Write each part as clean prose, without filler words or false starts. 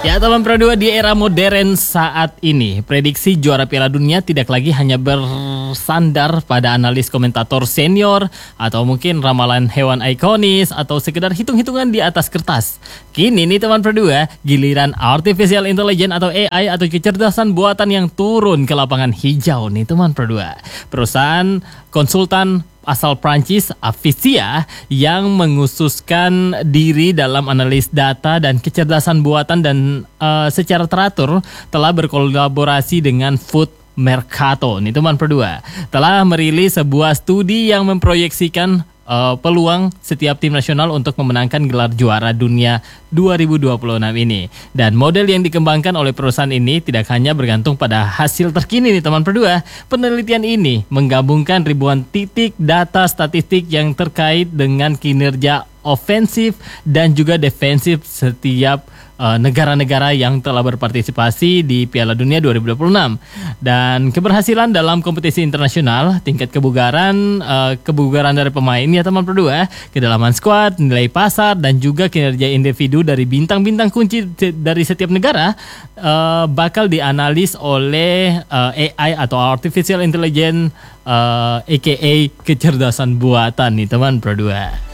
Ya teman Pro 2, di era modern saat ini, prediksi juara Piala Dunia tidak lagi hanya bersandar pada analis komentator senior atau mungkin ramalan hewan ikonis atau sekedar hitung-hitungan di atas kertas. Kini nih teman Pro 2, giliran artificial intelligence atau AI atau kecerdasan buatan yang turun ke lapangan hijau nih teman Pro 2. Perusahaan konsultan asal Prancis, Avisia, yang menghususkan diri dalam analis data dan kecerdasan buatan dan secara teratur telah berkolaborasi dengan Food Mercato nih teman Pro 2, telah merilis sebuah studi yang memproyeksikan peluang setiap tim nasional untuk memenangkan gelar juara dunia 2026 ini. Dan model yang dikembangkan oleh perusahaan ini tidak hanya bergantung pada hasil terkini nih teman Pro 2. Penelitian ini menggabungkan ribuan titik data statistik yang terkait dengan kinerja ofensif dan juga defensif setiap negara-negara yang telah berpartisipasi di Piala Dunia 2026. Dan keberhasilan dalam kompetisi internasional, tingkat kebugaran dari pemain ya teman Pro 2, kedalaman skuad, nilai pasar dan juga kinerja individu dari bintang-bintang kunci dari setiap negara bakal dianalis oleh AI atau Artificial Intelligence aka kecerdasan buatan nih teman Pro 2.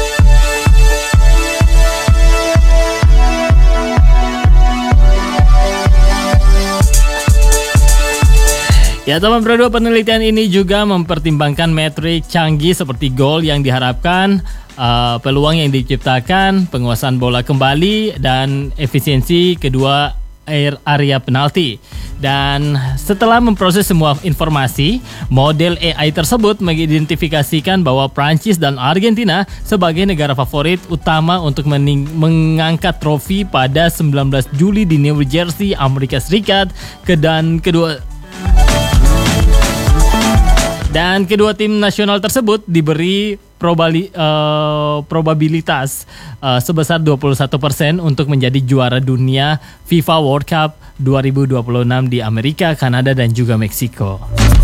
Ya teman Pro 2, penelitian ini juga mempertimbangkan metrik canggih seperti gol yang diharapkan, peluang yang diciptakan, penguasaan bola kembali, dan efisiensi kedua area penalti. Dan setelah memproses semua informasi, model AI tersebut mengidentifikasikan bahwa Prancis dan Argentina sebagai negara favorit utama untuk mengangkat trofi pada 19 Juli di New Jersey, Amerika Serikat. Dan kedua tim nasional tersebut diberi probabilitas sebesar 21% untuk menjadi juara dunia FIFA World Cup 2026 di Amerika, Kanada, dan juga Meksiko.